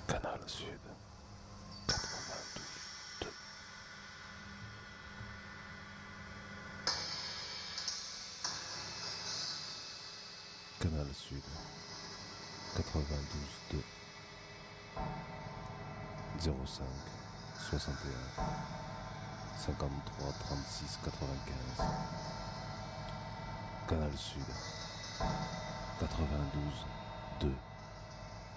Canal Sud 92.2. Canal Sud 92.2. 05 61 53 36 95. Canal Sud 92.2.